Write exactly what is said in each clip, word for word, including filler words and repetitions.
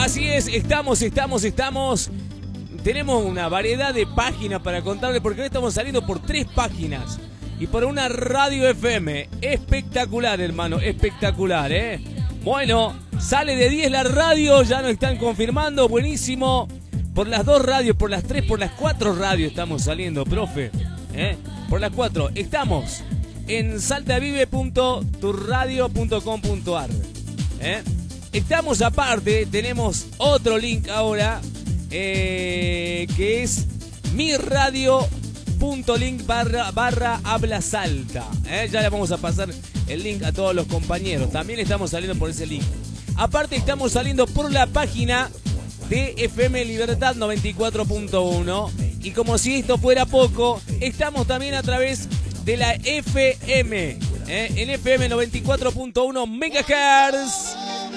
Así es, estamos, estamos, estamos. Tenemos una variedad de páginas para contarles porque hoy estamos saliendo por tres páginas y por una radio F M. Espectacular, hermano, espectacular, ¿eh? Bueno, sale de diez la radio, ya nos están confirmando, buenísimo. Por las dos radios, por las tres, por las cuatro radios estamos saliendo, profe. ¿Eh? Por las cuatro. Estamos en saltavive punto turradio punto com punto ar. ¿Eh? Estamos aparte, tenemos otro link ahora, eh, que es miradio.link barra, barra habla salta. ¿Eh? Ya le vamos a pasar el link a todos los compañeros. También estamos saliendo por ese link. Aparte estamos saliendo por la página de F M Libertad noventa y cuatro punto uno. Y como si esto fuera poco, estamos también a través de la F M. ¿eh? En F M noventa y cuatro punto uno megahertz.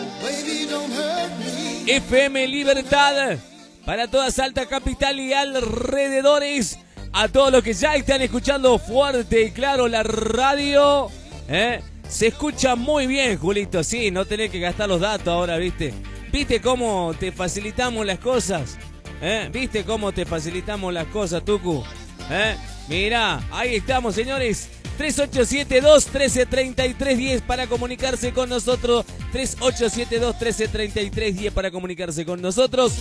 F M Libertad para toda Salta Capital y alrededores. A todos los que ya están escuchando fuerte y claro la radio. ¿eh? Se escucha muy bien, Julito. Sí, no tenés que gastar los datos ahora, ¿viste? ¿Viste cómo te facilitamos las cosas? ¿Eh? ¿Viste cómo te facilitamos las cosas, Tucu? ¿Eh? Mirá, ahí estamos, señores. tres ocho siete dos, uno tres tres tres uno cero para comunicarse con nosotros. tres ocho siete dos, uno tres tres tres uno cero para comunicarse con nosotros.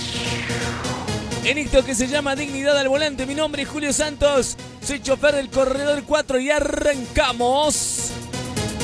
En esto que se llama Dignidad al Volante, mi nombre es Julio Santos. Soy chofer del Corredor cuatro y arrancamos.